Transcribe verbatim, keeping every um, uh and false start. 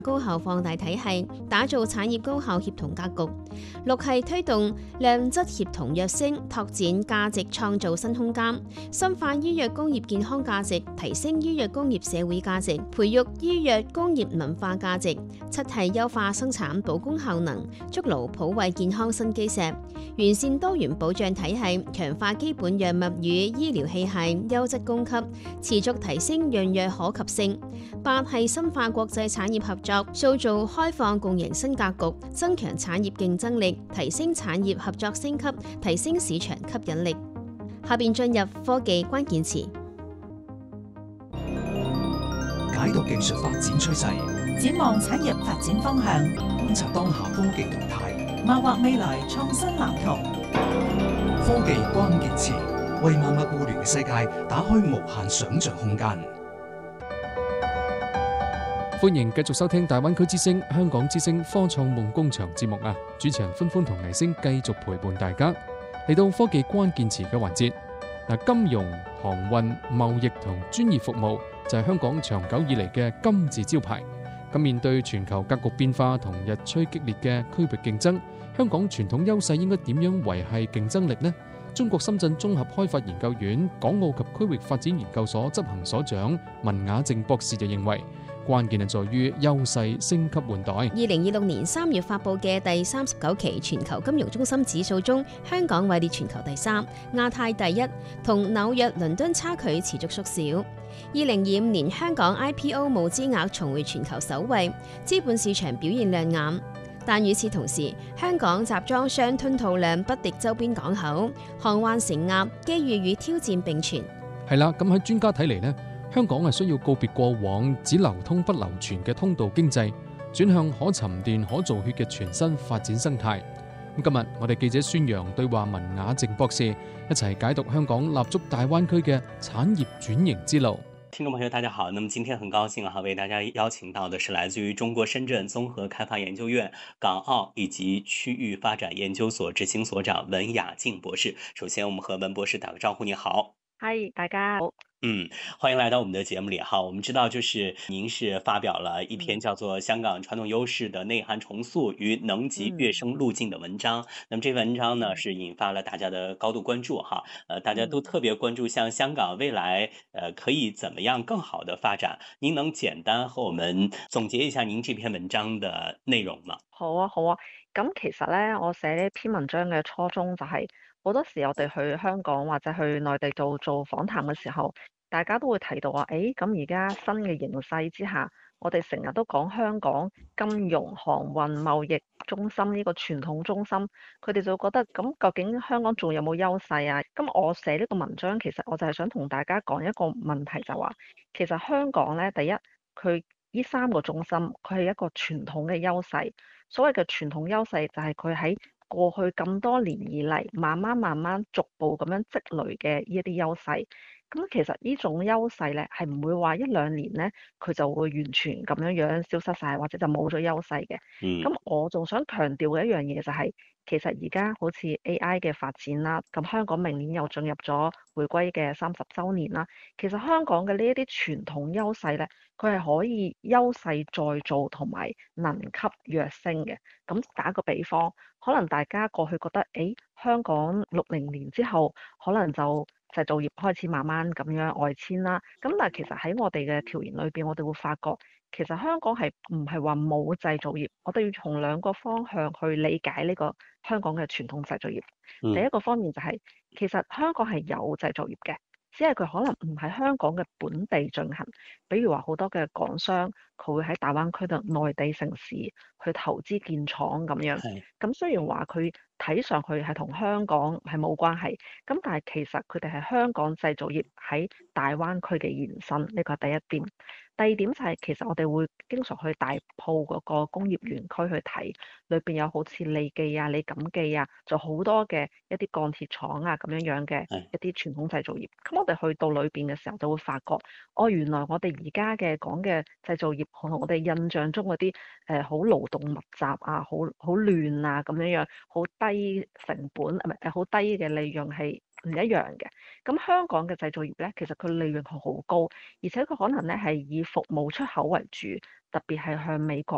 高效放大體系，打造產業高效協同格局；六係推動量質協同躍升，拓展價值創造新空間，深化醫藥工業健康價值，提升醫藥工業社會價值，培育醫藥工業文化價值。七係優化生產保供效能，築牢普惠健康新基石，完善多元保障體系，強化基本藥物與醫療器械優質供給，持續提升藥藥可及性。八係深化國際產業合作，塑造開放共贏新格局，增強產業競爭力，提升產業合作升級，提升市場吸引力。下邊進入科技關鍵詞， 解讀技術發展趨勢， 展望產業發展方向， 觀察當下科技動態， 謀劃未來創新藍圖。 科技關鍵詞為萬物互聯嘅世界打開無限想像空間。 歡迎繼續收聽大灣區之聲、香港之聲科創夢工場節目啊！主持人歡歡同倪星繼續陪伴大家嚟到科技關鍵詞嘅環節。嗱，金融、航運、貿易同專業服務就係香港長久以嚟嘅金字招牌。咁面對全球格局變化同日趨激烈嘅區域競爭，香港傳統優勢應該點樣維繫競爭力呢？中國深圳綜合開發研究院港澳及區域發展研究所執行所長文雅靜博士就認為，關鍵係在於優勢升級換代。 二零二六年三月發布嘅第三十九期全球金融中心指數中，香港位列全球第三，亞太第一，同紐約、倫敦差距持續縮小。二零二五年香港 I P O 募資額重回全球首位，資本市場表現亮眼。但與此同時，香港集裝箱吞吐量不敵周邊港口，航運承壓，機遇與挑戰並存。 係啦，咁喺專家睇嚟呢，香港係需要告別過往只流通不流傳嘅通道經濟，轉向可沉澱可造血嘅全新發展生態。咁今日我哋記者孫楊對話文雅靜博士，一齊解讀香港立足大灣區嘅產業轉型之路。 聽眾朋友大家好，那麼今天很高興啊，為大家邀請到的是來自於中國深圳綜合開發研究院港澳以及區域發展研究所執行所長文雅靜博士。首先我們和文博士打個招呼，你好。 嗨，大家好。 嗯，歡迎來到我們的節目裡哈。我們知道，就是您是發表了一篇叫做《香港傳統優勢的內涵重塑與能級躍升路徑》的文章。嗯、那麼這文章呢，是引發了大家的高度關注哈。呃，大家都特別關注，像香港未來，呃，可以怎麼樣更好的發展？您能簡單和我們總結一下您這篇文章的內容嗎？ 好啊，好啊。咁其實呢，我寫呢篇文章嘅初衷就係、是。好多時我哋去香港或者去內地做做訪談嘅時候，大家都會提到話，誒咁而家新嘅形勢之下，我哋成日都講香港金融、航運、貿易中心呢個傳統中心，佢哋就覺得咁究竟香港仲有冇優勢啊？咁我寫呢個文章其實我就係想同大家講一個問題，就話其實香港呢，第一佢呢三個中心佢係一個傳統嘅優勢，所謂嘅傳統優勢就係佢喺過去咁多年以嚟，慢慢慢慢逐步咁樣積累嘅呢一啲優勢，咁其實呢種優勢咧係唔會話一兩年咧佢就會完全咁樣樣消失晒，或者就冇咗優勢嘅。咁、嗯、我仲想強調嘅一樣嘢就係、是，其實而家好似 A I 嘅發展啦，咁香港明年又進入咗回歸嘅三十週年啦，其實香港嘅呢一啲傳統優勢咧，佢係可以優勢再造同埋能級躍升嘅。咁打個比方，可能大家過去覺得，誒香港六零年之後，可能就製造業開始慢慢咁樣外遷啦。咁但係其實喺我哋嘅調研裏邊，我哋會發覺，其實香港係唔係話冇製造業？我哋要從兩個方向去理解呢個香港嘅傳統製造業。嗯、第一個方面就係、是，其實香港係有製造業嘅。只係佢可能唔喺香港嘅本地進行，比如話好多嘅港商，佢會喺大灣區度內地城市去投資建廠咁樣。咁是雖然話佢睇上去係同香港係冇關係，咁但係其實佢哋係香港製造業喺大灣區嘅延伸，呢個係第一點。第二點就係、是、其實我哋會經常去大埔嗰個工業園區去睇，裏邊有好似利記啊、李錦記啊，就好多嘅一啲鋼鐵廠啊咁樣樣嘅一啲傳統製造業。咁我哋去到裏邊嘅時候就會發覺，哦，原來我哋而家嘅講嘅製造業同我哋印象中嗰啲誒好勞動密集啊、好好亂啊咁樣樣，好低成本係咪誒好低嘅利潤係唔一樣嘅。咁香港嘅製造業咧，其實佢利潤係好高，而且佢可能咧係以服務出口為主，特別係向美國